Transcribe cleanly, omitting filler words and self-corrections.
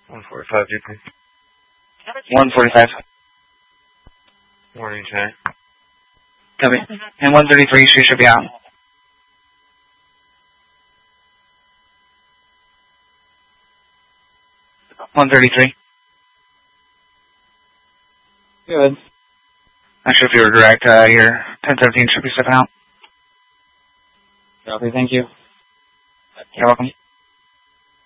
145, Duke. 145. Morning, Jay. Copy. And 133, she should be out. $133. Good. Actually, if you were direct, your 1017 should be stepping out. Copy, thank you. You're welcome.